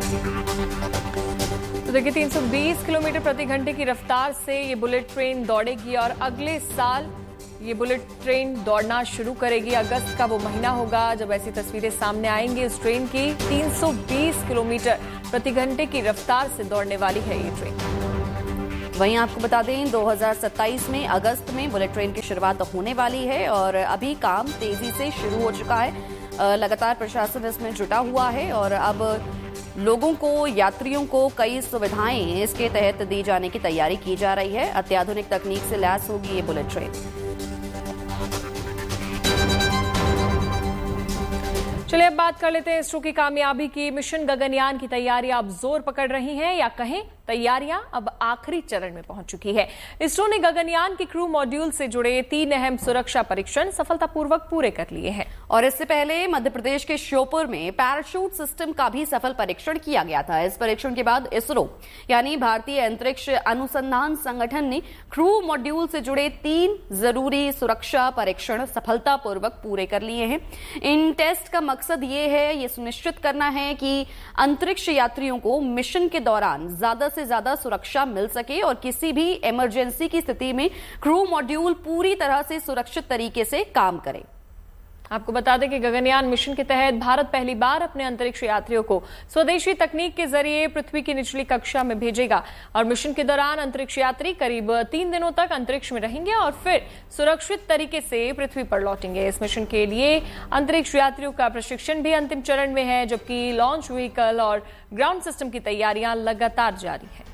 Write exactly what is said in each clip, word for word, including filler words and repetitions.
तो देखिए, तीन सौ बीस किलोमीटर प्रति घंटे की रफ्तार से ये बुलेट ट्रेन दौड़ेगी और अगले साल ये बुलेट ट्रेन दौड़ना शुरू करेगी। अगस्त का वो महीना होगा जब ऐसी तस्वीरें सामने आएंगी इस ट्रेन की। तीन सौ बीस किलोमीटर प्रति घंटे की रफ्तार से दौड़ने वाली है ये ट्रेन। वहीं आपको बता दें, दो हज़ार सत्ताईस में अगस्त में बुलेट ट्रेन की शुरुआत होने वाली है और अभी काम तेजी से शुरू हो चुका है। लगातार प्रशासन इसमें जुटा हुआ है और अब लोगों को, यात्रियों को कई सुविधाएं इसके तहत दी जाने की तैयारी की जा रही है। अत्याधुनिक तकनीक से लैस होगी ये बुलेट ट्रेन। चलिए अब बात कर लेते हैं इसरो की कामयाबी की। मिशन गगनयान की तैयारियां अब जोर पकड़ रही हैं, या कहें तैयारियां अब आखिरी चरण में पहुंच चुकी है। इसरो ने गगनयान के क्रू मॉड्यूल से जुड़े तीन अहम सुरक्षा परीक्षण सफलतापूर्वक पूरे कर लिए हैं। और इससे पहले मध्य प्रदेश के श्योपुर में पैराशूट सिस्टम का भी सफल परीक्षण किया गया था। इस परीक्षण के बाद इसरो यानी भारतीय अंतरिक्ष अनुसंधान संगठन ने क्रू मॉड्यूल से जुड़े तीन जरूरी सुरक्षा परीक्षण सफलतापूर्वक पूरे कर लिए हैं। इन टेस्ट का मकसद ये है, ये सुनिश्चित करना है कि अंतरिक्ष यात्रियों को मिशन के दौरान ज्यादा से ज्यादा सुरक्षा मिल सके और किसी भी इमरजेंसी की स्थिति में क्रू मॉड्यूल पूरी तरह से सुरक्षित तरीके से काम करे। आपको बता दें कि गगनयान मिशन के तहत भारत पहली बार अपने अंतरिक्ष यात्रियों को स्वदेशी तकनीक के जरिए पृथ्वी की निचली कक्षा में भेजेगा और मिशन के दौरान अंतरिक्ष यात्री करीब तीन दिनों तक अंतरिक्ष में रहेंगे और फिर सुरक्षित तरीके से पृथ्वी पर लौटेंगे। इस मिशन के लिए अंतरिक्ष यात्रियों का प्रशिक्षण भी अंतिम चरण में है, जबकि लॉन्च व्हीकल और ग्राउंड सिस्टम की तैयारियां लगातार जारी है।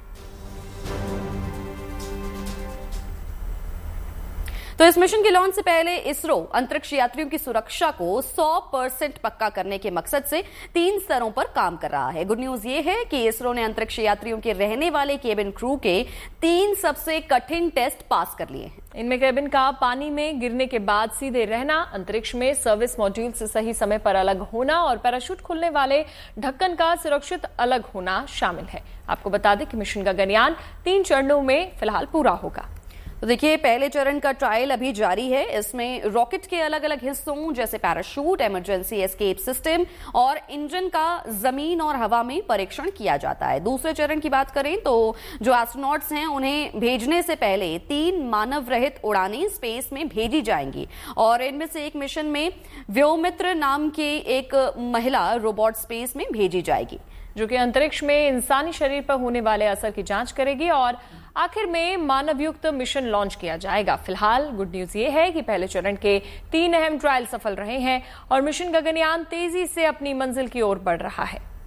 तो इस मिशन के लॉन्च से पहले इसरो अंतरिक्ष यात्रियों की सुरक्षा को सौ परसेंट पक्का करने के मकसद से तीन स्तरों पर काम कर रहा है। गुड न्यूज ये है कि इसरो ने अंतरिक्ष यात्रियों के रहने वाले केबिन क्रू के तीन सबसे कठिन टेस्ट पास कर लिए हैं। इनमें केबिन का पानी में गिरने के बाद सीधे रहना, अंतरिक्ष में सर्विस मॉड्यूल से सही समय पर अलग होना और पैराशूट खुलने वाले ढक्कन का सुरक्षित अलग होना शामिल है। आपको बता दें कि मिशन गगनयान तीन चरणों में फिलहाल पूरा होगा। तो देखिए, पहले चरण का ट्रायल अभी जारी है। इसमें रॉकेट के अलग अलग हिस्सों जैसे पैराशूट, इमरजेंसी एस्केप सिस्टम और इंजन का जमीन और हवा में परीक्षण किया जाता है। दूसरे चरण की बात करें तो जो एस्ट्रोनॉट्स हैं उन्हें भेजने से पहले तीन मानव रहित उड़ानें स्पेस में भेजी जाएंगी और इनमें से एक मिशन में व्योमित्र नाम की एक महिला रोबोट स्पेस में भेजी जाएगी, जो कि अंतरिक्ष में इंसानी शरीर पर होने वाले असर की जांच करेगी और आखिर में मानवयुक्त मिशन लॉन्च किया जाएगा। फिलहाल गुड न्यूज ये है कि पहले चरण के तीन अहम ट्रायल सफल रहे हैं और मिशन गगनयान तेजी से अपनी मंजिल की ओर बढ़ रहा है।